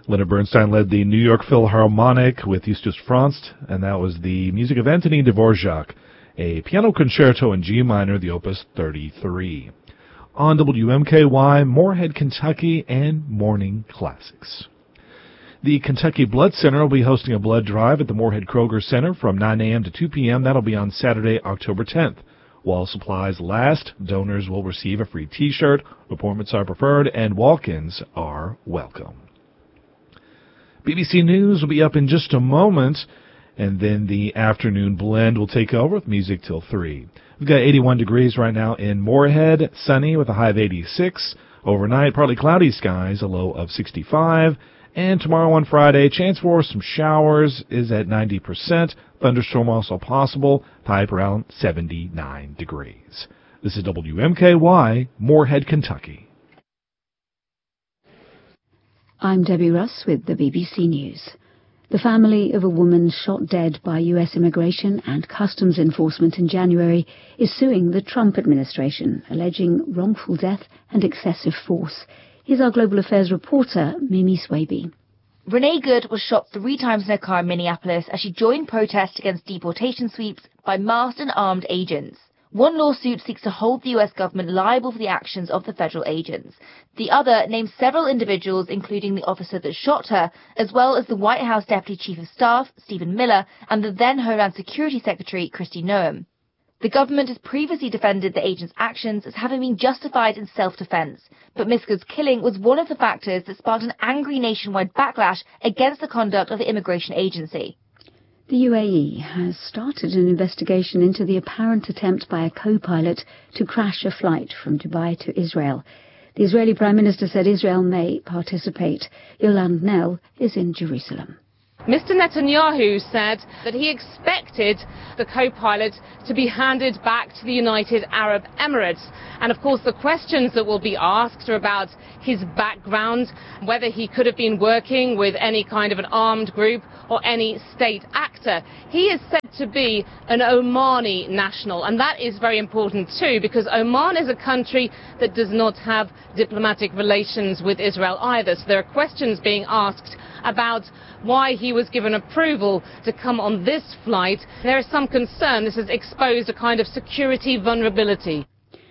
Leonard Bernstein led the New York Philharmonic with Eustace Franz, and that was the music of Antonin Dvorak, a piano concerto in G minor, the Opus 33. On WMKY, Moorhead, Kentucky, and Morning Classics. The Kentucky Blood Center will be hosting a blood drive at the Moorhead Kroger Center from 9 a.m. to 2 p.m. That'll be on Saturday, October 10th. While supplies last, donors will receive a free T-shirt, appointments are preferred, and walk-ins are welcome. BBC News will be up in just a moment, and then the afternoon blend will take over with music till 3. We've got 81 degrees right now in Moorhead, sunny with a high of 86. Overnight, partly cloudy skies, a low of 65. And tomorrow on Friday, chance for some showers is at 90%. Thunderstorm also possible, high around 79 degrees. This is WMKY, Moorhead, Kentucky. I'm Debbie Russ with the BBC News. The family of a woman shot dead by U.S. Immigration and Customs Enforcement in January is suing the Trump administration, alleging wrongful death and excessive force. Here's our Global Affairs reporter, Mimi Swaby. Renee Good was shot 3 times in her car in Minneapolis as she joined protests against deportation sweeps by masked and armed agents. One lawsuit seeks to hold the U.S. government liable for the actions of the federal agents. The other names several individuals, including the officer that shot her, as well as the White House Deputy Chief of Staff, Stephen Miller, and the then Homeland Security Secretary, Kristi Noem. The government has previously defended the agents' actions as having been justified in self-defense, but Ms. Good's killing was one of the factors that sparked an angry nationwide backlash against the conduct of the immigration agency. The UAE has started an investigation into the apparent attempt by a co-pilot to crash a flight from Dubai to Israel. The Israeli Prime Minister said Israel may participate. Yolande Knell is in Jerusalem. Mr. Netanyahu said that he expected the co-pilot to be handed back to the United Arab Emirates. And of course the questions that will be asked are about his background, whether he could have been working with any kind of an armed group or any state actor. He is said to be an Omani national, and that is very important too, because Oman is a country that does not have diplomatic relations with Israel either. So there are questions being asked about why he was given approval to come on this flight. There is some concern this has exposed a kind of security vulnerability.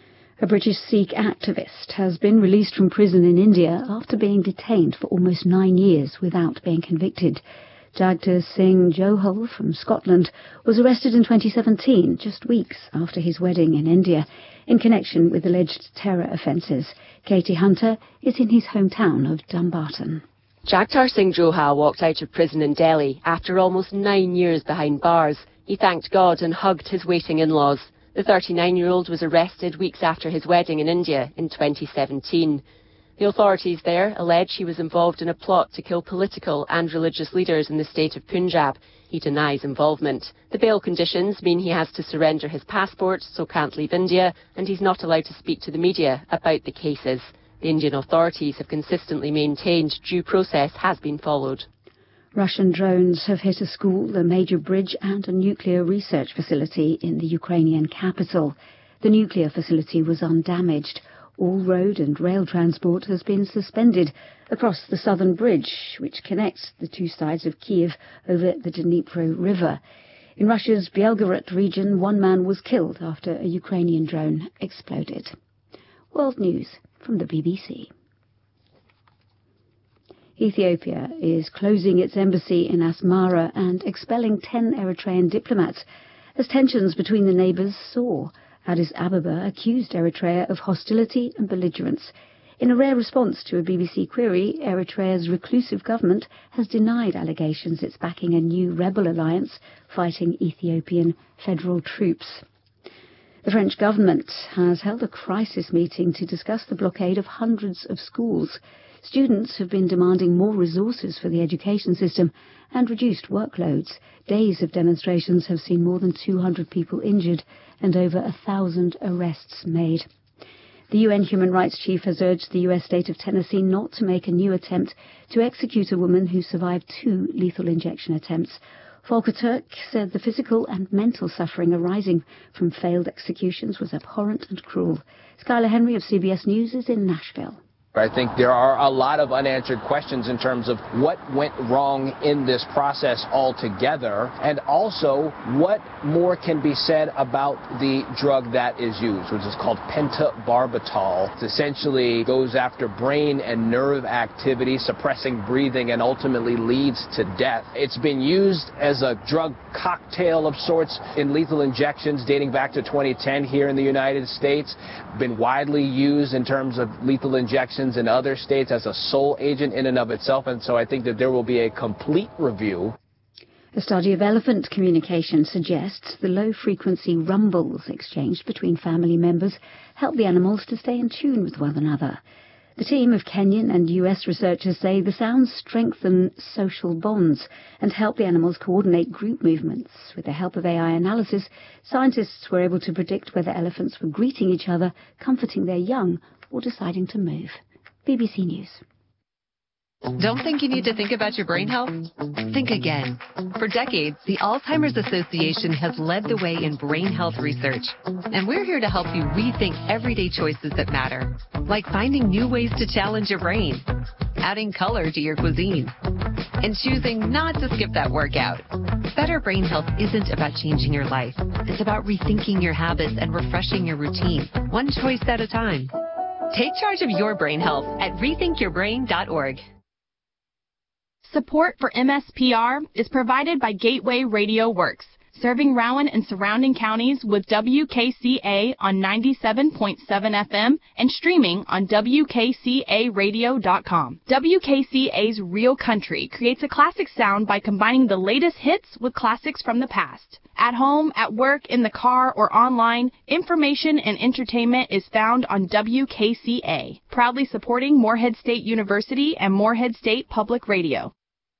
A British Sikh activist has been released from prison in India after being detained for almost 9 years without being convicted. Jagtar Singh Johal from Scotland was arrested in 2017, just weeks after his wedding in India, in connection with alleged terror offences. Katie Hunter is in his hometown of Dumbarton. Jagtar Singh Johal walked out of prison in Delhi after almost 9 years behind bars. He thanked God and hugged his waiting in-laws. The 39-year-old was arrested weeks after his wedding in India in 2017. The authorities there allege he was involved in a plot to kill political and religious leaders in the state of Punjab. He denies involvement. The bail conditions mean he has to surrender his passport, so can't leave India, and he's not allowed to speak to the media about the cases. The Indian authorities have consistently maintained due process has been followed. Russian drones have hit a school, a major bridge and a nuclear research facility in the Ukrainian capital. The nuclear facility was undamaged. All road and rail transport has been suspended across the southern bridge, which connects the two sides of Kiev over the Dnipro River. In Russia's Belgorod region, 1 man was killed after a Ukrainian drone exploded. World News from the BBC. Ethiopia is closing its embassy in Asmara and expelling 10 Eritrean diplomats as tensions between the neighbours soar. Addis Ababa accused Eritrea of hostility and belligerence. In a rare response to a BBC query, Eritrea's reclusive government has denied allegations it's backing a new rebel alliance fighting Ethiopian federal troops. The French government has held a crisis meeting to discuss the blockade of hundreds of schools. Students have been demanding more resources for the education system and reduced workloads. Days of demonstrations have seen more than 200 people injured and over 1,000 arrests made. The UN Human Rights Chief has urged the US state of Tennessee not to make a new attempt to execute a woman who survived 2 lethal injection attempts. Volker Turk said the physical and mental suffering arising from failed executions was abhorrent and cruel. Skylar Henry of CBS News is in Nashville. I think there are a lot of unanswered questions in terms of what went wrong in this process altogether, and also what more can be said about the drug that is used, which is called pentobarbital. It essentially goes after brain and nerve activity, suppressing breathing, and ultimately leads to death. It's been used as a drug cocktail of sorts in lethal injections dating back to 2010 here in the United States, been widely used in terms of lethal injections in other states as a sole agent in and of itself, and so I think that there will be a complete review. A study of elephant communication suggests the low-frequency rumbles exchanged between family members help the animals to stay in tune with one another. The team of Kenyan and US researchers say the sounds strengthen social bonds and help the animals coordinate group movements. With the help of AI analysis, scientists were able to predict whether elephants were greeting each other, comforting their young, or deciding to move. BBC News. Don't think you need to think about your brain health? Think again. For decades, the Alzheimer's Association has led the way in brain health research. And we're here to help you rethink everyday choices that matter, like finding new ways to challenge your brain, adding color to your cuisine, and choosing not to skip that workout. Better brain health isn't about changing your life. It's about rethinking your habits and refreshing your routine, one choice at a time. Take charge of your brain health at rethinkyourbrain.org. Support for MSPR is provided by Gateway Radio Works, serving Rowan and surrounding counties with WKCA on 97.7 FM and streaming on WKCAradio.com. WKCA's Real Country creates a classic sound by combining the latest hits with classics from the past. At home, at work, in the car, or online, information and entertainment is found on WKCA, proudly supporting Morehead State University and Morehead State Public Radio.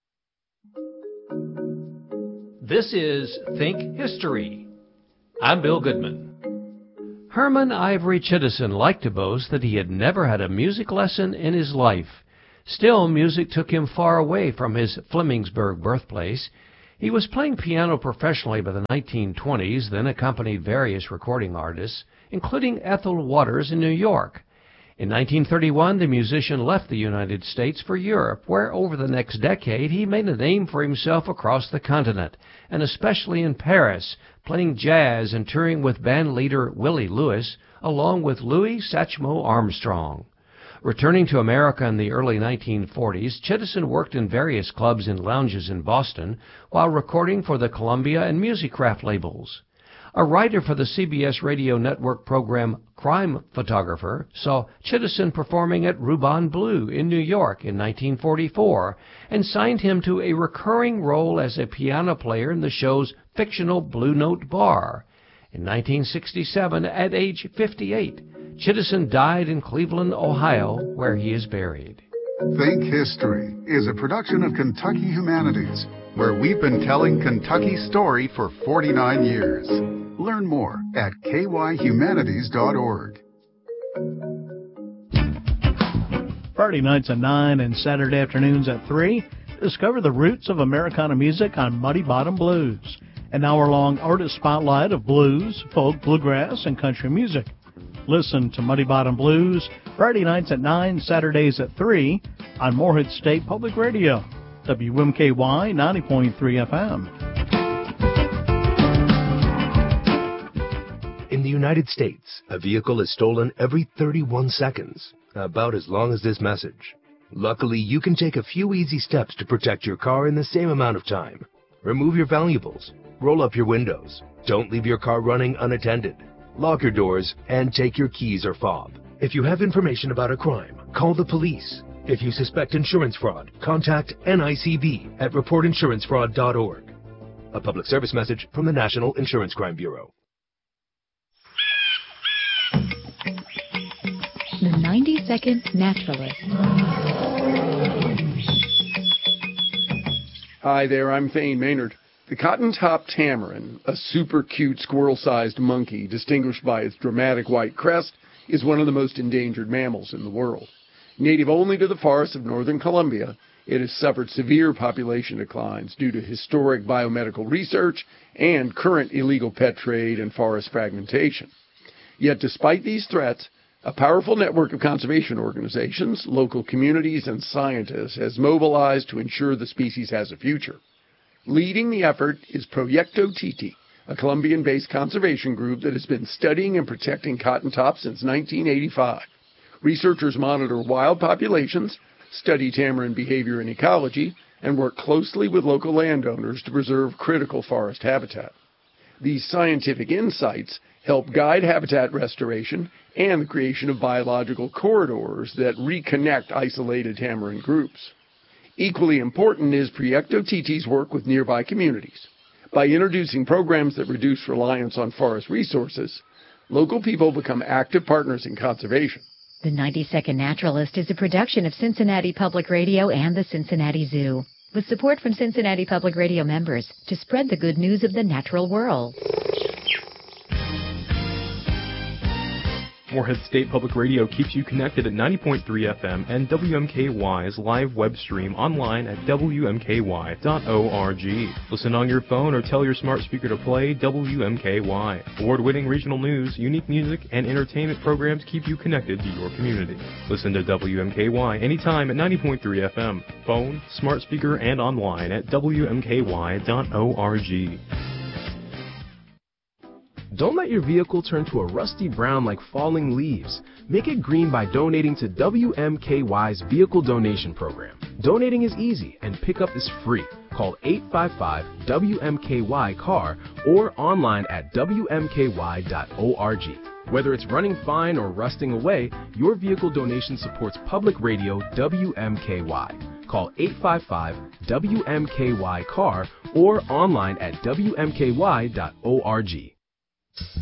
This is Think History. I'm Bill Goodman. Herman Ivory Chittison liked to boast that he had never had a music lesson in his life. Still, music took him far away from his Flemingsburg birthplace. He was playing piano professionally by the 1920s, then accompanied various recording artists, including Ethel Waters in New York. In 1931, the musician left the United States for Europe, where over the next decade he made a name for himself across the continent, and especially in Paris, playing jazz and touring with band leader Willie Lewis, along with Louis Satchmo Armstrong. Returning to America in the early 1940s, Chittison worked in various clubs and lounges in Boston while recording for the Columbia and Musicraft labels. A writer for the CBS radio network program Crime Photographer saw Chittison performing at Ruban Blue in New York in 1944 and signed him to a recurring role as a piano player in the show's fictional Blue Note Bar. In 1967, at age 58, Chittison died in Cleveland, Ohio, where he is buried. Think History is a production of Kentucky Humanities, where we've been telling Kentucky's story for 49 years. Learn more at kyhumanities.org. Friday nights at 9 and Saturday afternoons at 3, discover the roots of Americana music on Muddy Bottom Blues, an hour-long artist spotlight of blues, folk, bluegrass, and country music. Listen to Muddy Bottom Blues Friday nights at 9, Saturdays at 3 on Morehead State Public Radio, WMKY 90.3 FM. In the United States, a vehicle is stolen every 31 seconds, about as long as this message. Luckily, you can take a few easy steps to protect your car in the same amount of time. Remove your valuables, roll up your windows, don't leave your car running unattended, lock your doors, and take your keys or fob. If you have information about a crime, call the police. If you suspect insurance fraud, contact NICB at reportinsurancefraud.org. A public service message from the National Insurance Crime Bureau. The 90-Second Naturalist. Hi there, I'm Thane Maynard. The cotton-topped tamarin, a super cute squirrel-sized monkey distinguished by its dramatic white crest, is one of the most endangered mammals in the world. Native only to the forests of northern Colombia, it has suffered severe population declines due to historic biomedical research and current illegal pet trade and forest fragmentation. Yet despite these threats, A powerful network of conservation organizations, local communities, and scientists has mobilized to ensure the species has a future. Leading the effort is Proyecto Titi, a Colombian-based conservation group that has been studying and protecting cottontaps since 1985. Researchers monitor wild populations, study tamarin behavior and ecology, and work closely with local landowners to preserve critical forest habitat. These scientific insights help guide habitat restoration and the creation of biological corridors that reconnect isolated tamarin groups. Equally important is Proyecto Titi's work with nearby communities. By introducing programs that reduce reliance on forest resources, local people become active partners in conservation. The 90-Second Naturalist is a production of Cincinnati Public Radio and the Cincinnati Zoo, with support from Cincinnati Public Radio members to spread the good news of the natural world. Morehead State Public Radio keeps you connected at 90.3 FM and WMKY's live web stream online at WMKY.org. Listen on your phone or tell your smart speaker to play WMKY. Award-winning regional news, unique music, and entertainment programs keep you connected to your community. Listen to WMKY anytime at 90.3 FM. Phone, smart speaker, and online at WMKY.org. Don't let your vehicle turn to a rusty brown like falling leaves. Make it green by donating to WMKY's Vehicle Donation Program. Donating is easy and pickup is free. Call 855-WMKY-CAR or online at WMKY.org. Whether it's running fine or rusting away, your vehicle donation supports public radio WMKY. Call 855-WMKY-CAR or online at WMKY.org.